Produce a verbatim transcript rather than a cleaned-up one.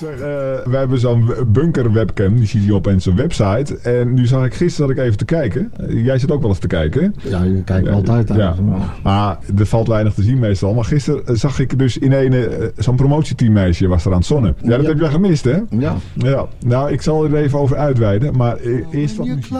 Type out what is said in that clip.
Zeg, uh, we hebben zo'n bunker webcam, die zie je op zijn website. En nu zag ik gisteren dat ik even te kijken. Uh, jij zit ook wel eens te kijken. Ja, je kijkt ja, altijd aan. Ja. Maar er valt weinig te zien meestal. Maar gisteren zag ik dus in een uh, zo'n promotieteammeisje was er aan het zonnen. Ja, dat ja. heb jij gemist, hè? Ja. Ja. Nou, ik zal er even over uitweiden. Maar uh, eerst wat muziek.